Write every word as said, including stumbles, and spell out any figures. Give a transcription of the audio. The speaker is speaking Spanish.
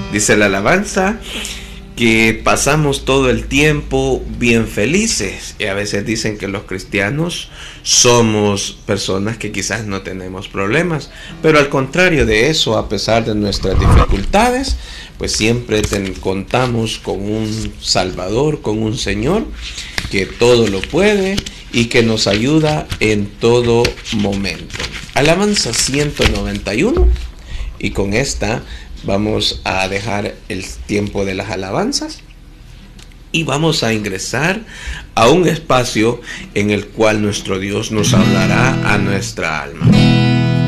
Dice la alabanza que pasamos todo el tiempo bien felices, y a veces dicen que los cristianos somos personas que quizás no tenemos problemas, pero al contrario de eso, a pesar de nuestras dificultades, pues siempre ten, contamos con un Salvador, con un Señor que todo lo puede y que nos ayuda en todo momento. Alabanza ciento noventa y uno, y con esta vamos a dejar el tiempo de las alabanzas y vamos a ingresar a un espacio en el cual nuestro Dios nos hablará a nuestra alma.